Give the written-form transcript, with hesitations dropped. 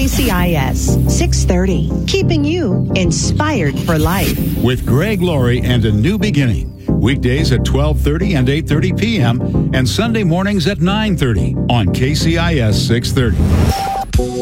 KCIS 630, keeping you inspired for life. With Greg Laurie and A New Beginning. Weekdays at 12:30 and 8:30 p.m. and Sunday mornings at 9:30 on KCIS 630.